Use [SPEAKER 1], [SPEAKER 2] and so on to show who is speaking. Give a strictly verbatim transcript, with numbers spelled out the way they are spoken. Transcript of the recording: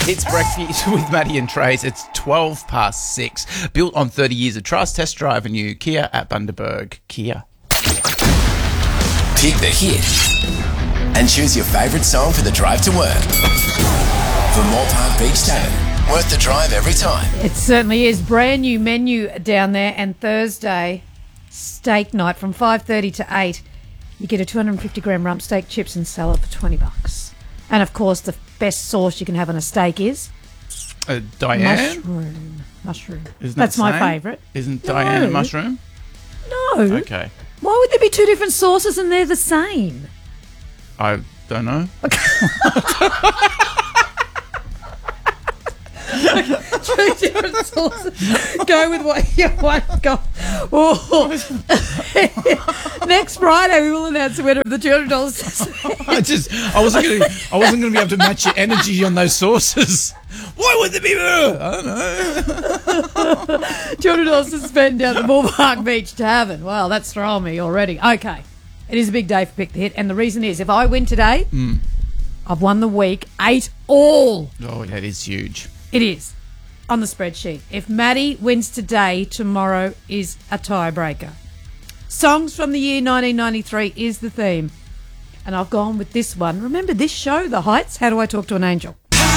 [SPEAKER 1] It's breakfast with Maddie and Trace. It's twelve past six. Built on thirty years of trust. Test drive a new Kia at Bundaberg. Kia.
[SPEAKER 2] Pick the hit and choose your favourite song for the drive to work. For Moore Park Beach Tavern, worth the drive every time.
[SPEAKER 3] It certainly is. Brand new menu down there, and Thursday, steak night from five thirty to eight. You get a two hundred fifty gram rump steak, chips and salad for twenty bucks. And, of course, the best sauce you can have on a steak is...
[SPEAKER 1] Uh, Diane?
[SPEAKER 3] Mushroom. Mushroom.
[SPEAKER 1] Isn't
[SPEAKER 3] That's
[SPEAKER 1] that
[SPEAKER 3] my
[SPEAKER 1] same?
[SPEAKER 3] favourite.
[SPEAKER 1] Isn't
[SPEAKER 3] No.
[SPEAKER 1] Diane a mushroom?
[SPEAKER 3] No.
[SPEAKER 1] Okay.
[SPEAKER 3] Why would there be two different sauces and they're the same?
[SPEAKER 1] I don't know.
[SPEAKER 3] Two different sauces. Go with what you want. Go. Oh. Next Friday, we will announce the winner of the two hundred dollars.
[SPEAKER 1] I just, I wasn't going to, I wasn't going to be able to match your energy on those sauces. Why would there be? I don't know.
[SPEAKER 3] two hundred dollars to spend down the Moore Park Beach Tavern. Wow, that's throwing me already. Okay, it is a big day for Pick the Hit, and the reason is, if I win today,
[SPEAKER 1] Mm.
[SPEAKER 3] I've won the week eight all.
[SPEAKER 1] Oh, that is huge.
[SPEAKER 3] It is on the spreadsheet. If Maddie wins today, tomorrow is a tiebreaker. Songs from the year nineteen ninety-three is the theme. And I've gone with this one. Remember this show, The Heights? How Do I Talk to an Angel?